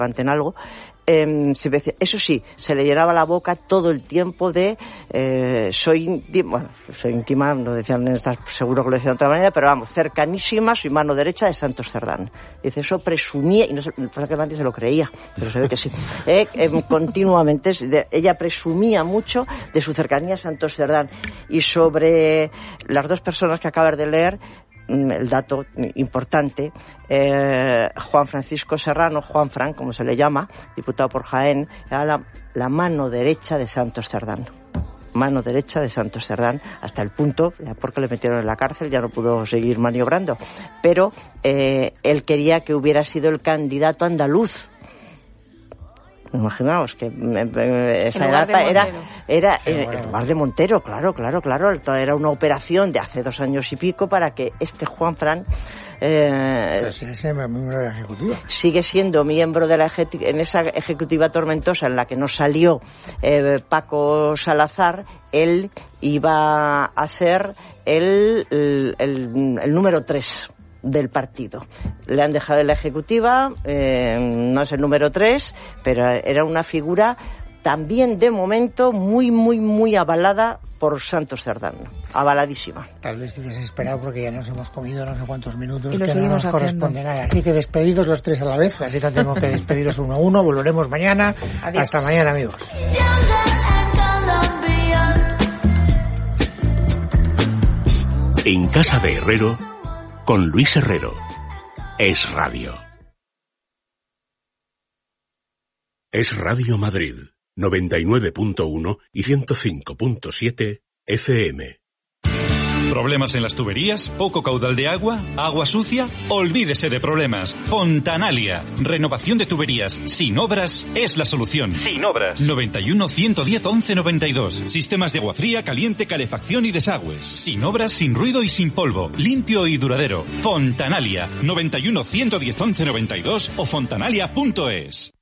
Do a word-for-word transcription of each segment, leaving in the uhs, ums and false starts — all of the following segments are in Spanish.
en algo, eh, se decía, eso sí, se le llenaba la boca todo el tiempo de eh, soy íntima, bueno, soy íntima, no decían en esta, seguro que lo decían de otra manera, pero vamos, cercanísima, soy mano derecha de Santos Cerdán. Dice, eso presumía, y no sé, que nadie se lo creía, pero se ve que sí, eh, eh, continuamente, de, ella presumía mucho de su cercanía a Santos Cerdán. Y sobre las dos personas que acabas de leer, el dato importante, eh, Juan Francisco Serrano, Juan Fran, como se le llama, diputado por Jaén, era la, la mano derecha de Santos Cerdán. Mano derecha de Santos Cerdán, hasta el punto, ya porque le metieron en la cárcel, ya no pudo seguir maniobrando, pero eh, él quería que hubiera sido el candidato andaluz. Imaginaos que eh, esa edad era, era eh, en lugar de Montero, claro, claro, claro, era una operación de hace dos años y pico para que este Juan Fran eh, Pero sigue siendo miembro de la ejecutiva. Sigue siendo miembro de la ejecutiva, en esa ejecutiva tormentosa en la que no salió eh, Paco Salazar, él iba a ser el, el, el, el número tres del partido. Le han dejado en la ejecutiva, eh, no es el número tres, pero era una figura también de momento muy, muy, muy avalada por Santos Cerdán. Avaladísima. Tal vez estés desesperado porque ya nos hemos comido no sé cuántos minutos y lo que no nos corresponde nada. Así que despedidos los tres a la vez, así que tenemos que despediros uno a uno. Volveremos mañana. Adiós. Hasta mañana, amigos. En Casa de Herrero, con Luis Herrero. Es Radio. Es Radio Madrid, noventa y nueve punto uno y ciento cinco punto siete F M. ¿Problemas en las tuberías? ¿Poco caudal de agua? ¿Agua sucia? Olvídese de problemas. Fontanalia. Renovación de tuberías sin obras es la solución. Sin obras. noventa y uno, ciento diez, once noventa y dos. Sistemas de agua fría, caliente, calefacción y desagües. Sin obras, sin ruido y sin polvo. Limpio y duradero. Fontanalia. noventa y uno, ciento diez, once noventa y dos o fontanalia punto es.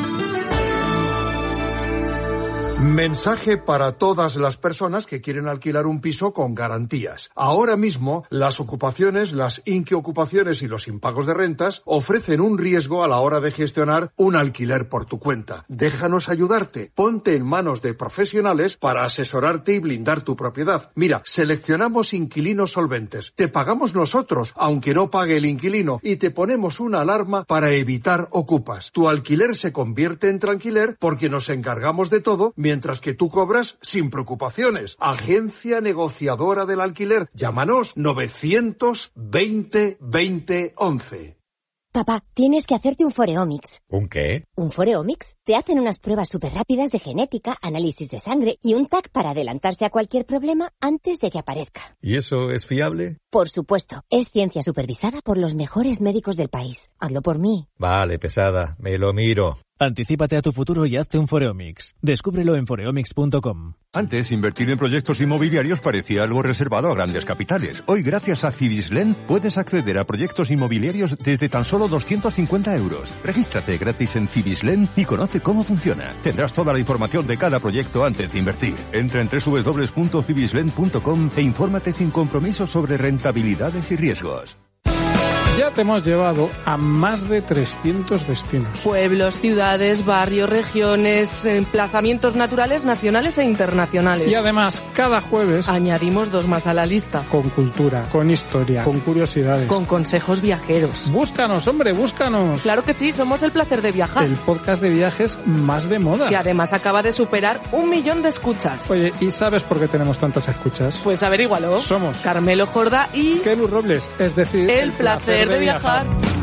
Mensaje para todas las personas que quieren alquilar un piso con garantías. Ahora mismo, las ocupaciones, las inquiocupaciones y los impagos de rentas ofrecen un riesgo a la hora de gestionar un alquiler por tu cuenta. Déjanos ayudarte. Ponte en manos de profesionales para asesorarte y blindar tu propiedad. Mira, seleccionamos inquilinos solventes. Te pagamos nosotros, aunque no pague el inquilino, y te ponemos una alarma para evitar ocupas. Tu alquiler se convierte en tranquiler porque nos encargamos de todo, mientras que tú cobras sin preocupaciones. Agencia negociadora del alquiler. Llámanos novecientos veinte veinte once. Papá, tienes que hacerte un Foreomics. ¿Un qué? Un Foreomics. Te hacen unas pruebas súper rápidas de genética, análisis de sangre y un T A C para adelantarse a cualquier problema antes de que aparezca. ¿Y eso es fiable? Por supuesto. Es ciencia supervisada por los mejores médicos del país. Hazlo por mí. Vale, pesada. Me lo miro. Anticípate a tu futuro y hazte un Foreomics. Descúbrelo en foreomics punto com. Antes, invertir en proyectos inmobiliarios parecía algo reservado a grandes capitales. Hoy, gracias a Cibislen, puedes acceder a proyectos inmobiliarios desde tan solo doscientos cincuenta euros. Regístrate gratis en Cibislen y conoce cómo funciona. Tendrás toda la información de cada proyecto antes de invertir. Entra en doble u doble u doble u punto cibislen punto com e infórmate sin compromiso sobre rentabilidades y riesgos. Ya te hemos llevado a más de trescientos destinos. Pueblos, ciudades, barrios, regiones, emplazamientos naturales, nacionales e internacionales. Y además, cada jueves añadimos dos más a la lista. Con cultura, con historia, con curiosidades. Con consejos viajeros. Búscanos, hombre, búscanos. Claro que sí, somos El Placer de Viajar. El podcast de viajes más de moda. Que además acaba de superar un millón de escuchas. Oye, ¿y sabes por qué tenemos tantas escuchas? Pues averígualo. Somos Carmelo Jorda y... Kelu Robles, es decir... El, el Placer de viajar.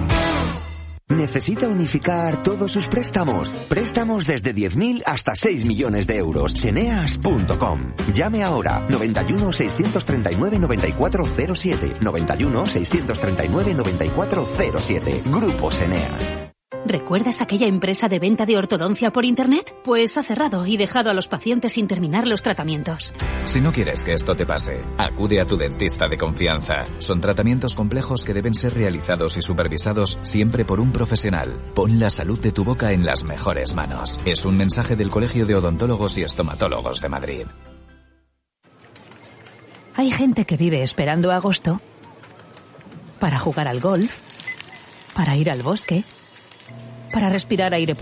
¿Necesita unificar todos sus préstamos? Préstamos desde diez mil hasta seis millones de euros. Seneas punto com. Llame ahora. noventa y uno, seiscientos treinta y nueve, noventa y cuatro cero siete. noventa y uno, seiscientos treinta y nueve, noventa y cuatro cero siete. Grupo Seneas. ¿Recuerdas aquella empresa de venta de ortodoncia por Internet? Pues ha cerrado y dejado a los pacientes sin terminar los tratamientos. Si no quieres que esto te pase, acude a tu dentista de confianza. Son tratamientos complejos que deben ser realizados y supervisados siempre por un profesional. Pon la salud de tu boca en las mejores manos. Es un mensaje del Colegio de Odontólogos y Estomatólogos de Madrid. Hay gente que vive esperando agosto para jugar al golf, para ir al bosque, para respirar aire